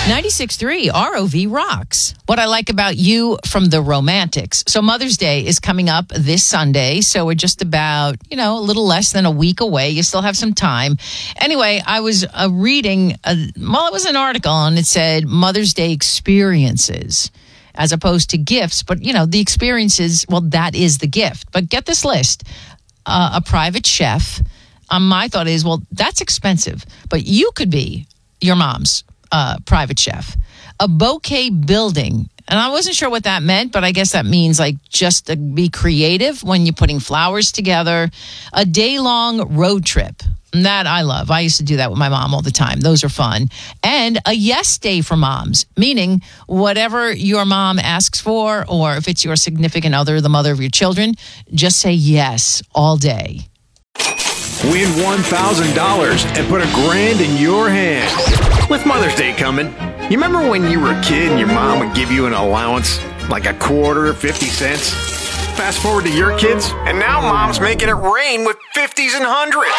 96.3 ROV rocks. What I like about you from the Romantics. So Mother's Day is coming up this Sunday. So we're just about, a little less than a week away. You still have some time. Anyway, I was reading, it was an article and it said Mother's Day experiences as opposed to gifts. But, the experiences, that is the gift. But get this list. A private chef. My thought is, that's expensive. But you could be your mom's private chef. A bouquet building. And I wasn't sure what that meant, but I guess that means just to be creative when you're putting flowers together. A day-long road trip. And that I love. I used to do that with my mom all the time. Those are fun. And a yes day for moms, meaning whatever your mom asks for, or if it's your significant other, the mother of your children, just say yes all day. Win $1,000 and put $1,000 in your hand. With Mother's Day coming, you remember when you were a kid and your mom would give you an allowance, like a quarter, 50 cents? Fast forward to your kids, and now mom's making it rain with 50s and 100s.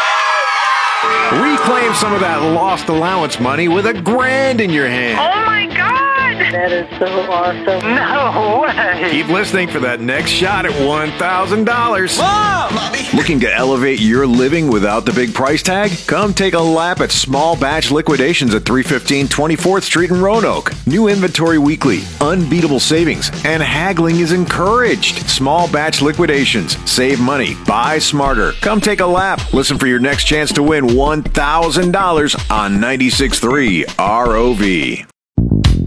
Reclaim some of that lost allowance money with $1,000 in your hand. Oh my God! That is so awesome. No way! Keep listening for that next shot at $1,000. Mom! Mommy! Looking to elevate your living without the big price tag? Come take a lap at Small Batch Liquidations at 315 24th Street in Roanoke. New inventory weekly, unbeatable savings, and haggling is encouraged. Small Batch Liquidations. Save money. Buy smarter. Come take a lap. Listen for your next chance to win $1,000 on 96.3 ROV.